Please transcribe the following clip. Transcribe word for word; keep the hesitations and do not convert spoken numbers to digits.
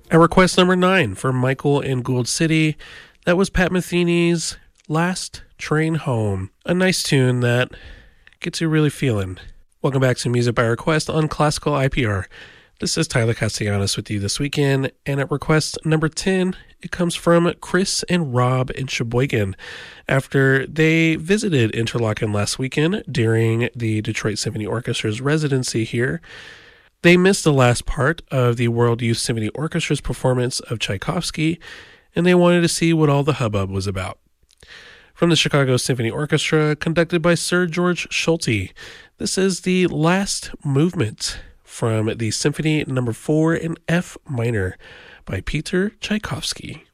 At request number nine for Michael in Gould City, that was Pat Metheny's Last Train Home. A nice tune that gets you really feeling. Welcome back to Music by Request on Classical I P R. This is Tyler Castellanos with you this weekend, and at request number ten, it comes from Chris and Rob in Sheboygan after they visited Interlochen last weekend during the Detroit Symphony Orchestra's residency here. They missed the last part of the World Youth Symphony Orchestra's performance of Tchaikovsky, and they wanted to see what all the hubbub was about. From the Chicago Symphony Orchestra, conducted by Sir George Solti, this is the last movement from the Symphony Number four in F minor by Peter Tchaikovsky.